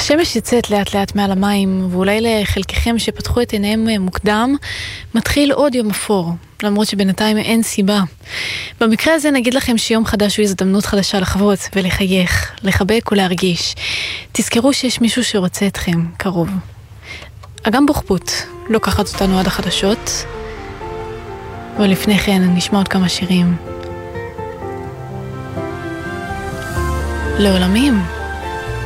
השמש יוצאת לאט לאט מעל המים, ואולי לחלקכם שפתחו את עיניהם מוקדם, מתחיל עוד יום אפור, למרות שבינתיים אין סיבה. במקרה הזה נגיד לכם שיום חדש הוא הזדמנות חדשה לחוות ולחייך, לחבק ולהרגיש. תזכרו שיש מישהו שרוצה אתכם, קרוב. אגם בוחבוט לוקחת אותנו עד החדשות, ולפני כן נשמע עוד כמה שירים. לעולמים.